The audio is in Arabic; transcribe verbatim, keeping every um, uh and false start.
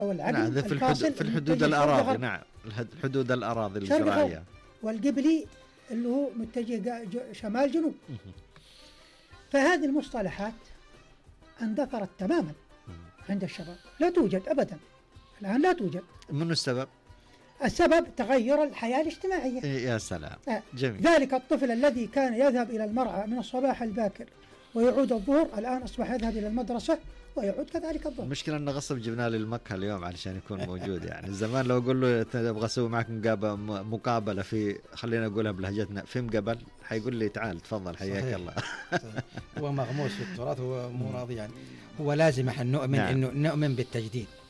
والعدل نعم في الحدود في الحدود الأراضي. نعم الحدود الأراضي الزراعية. والقبلي اللي هو متجه شمال جنوب. فهذه المصطلحات اندثرت تماما عند الشباب، لا توجد أبدا الآن، لا توجد. من السبب؟ السبب تغير الحياة الاجتماعية. يا سلام. آه. جميل. ذلك الطفل الذي كان يذهب إلى المرعى من الصباح الباكر ويعود الظهر، الآن أصبح يذهب إلى المدرسة ويعود كذلك الظهر. المشكلة أن غصب جبنا لي المكة اليوم علشان يكون موجود. يعني زمان لو أقول له أبغى أسوي معك مقابلة في، خلينا نقولها بلهجتنا، في مقبل، حيقول لي تعال تفضل حياك الله. هو مغموس في التراث، هو مو راضي. يعني هو لازم احنا نؤمن. نعم. إنه نؤمن بالتجديد.